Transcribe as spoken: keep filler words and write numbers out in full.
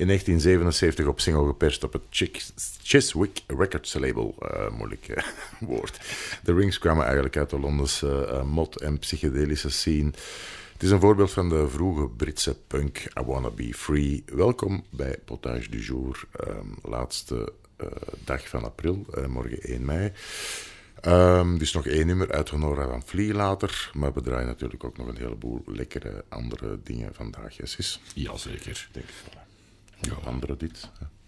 in negentien zevenenzeventig op single geperst op het Chiswick Records label. Uh, moeilijk uh, woord. De Rings kwamen eigenlijk uit de Londense uh, mod- en psychedelische scene. Het is een voorbeeld van de vroege Britse punk, I Wanna Be Free. Welkom bij Potage du Jour, um, laatste uh, dag van april, uh, morgen één mei. Um, dus nog één nummer uit Honora van Vlie later, maar we draaien natuurlijk ook nog een heleboel lekkere andere dingen vandaag, Jessis. Jazeker. Denk ik wel. Ja. Andere dit. Hè.